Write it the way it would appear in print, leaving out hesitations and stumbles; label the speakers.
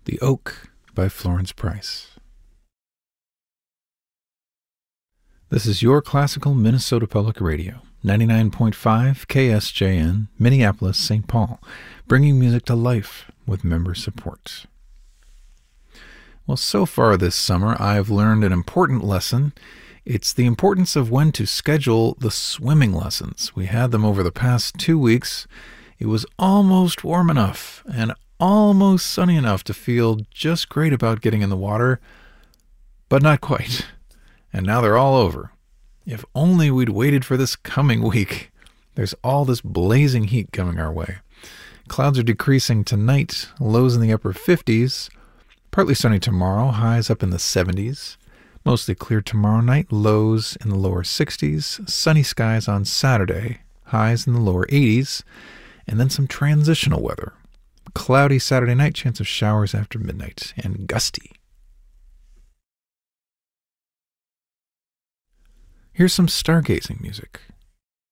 Speaker 1: The Oak by Florence Price. This is your classical Minnesota Public Radio, 99.5 KSJN, Minneapolis, St. Paul, bringing music to life with member support. Well, so far this summer, I've learned an important lesson. It's the importance of when to schedule the swimming lessons. We had them over the past 2 weeks. It was almost warm enough and almost sunny enough to feel just great about getting in the water, but not quite. And now they're all over. If only we'd waited for this coming week. There's all this blazing heat coming our way. Clouds are decreasing tonight, lows in the upper 50s. Partly sunny tomorrow, highs up in the 70s. Mostly clear tomorrow night, lows in the lower 60s. Sunny skies on Saturday, highs in the lower 80s. And then some transitional weather. Cloudy Saturday night, chance of showers after midnight, and gusty. Here's some stargazing music.